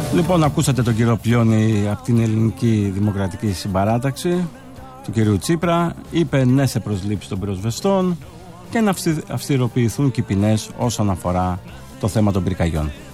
Λοιπόν, ακούσατε τον κύριο Πλιώνη από την Ελληνική Δημοκρατική Συμπαράταξη του κυρίου Τσίπρα. Είπε ναι σε προσλήψεις των πυροσβεστών και να αυστηροποιηθούν και οι ποινές όσον αφορά το θέμα των πυρκαγιών.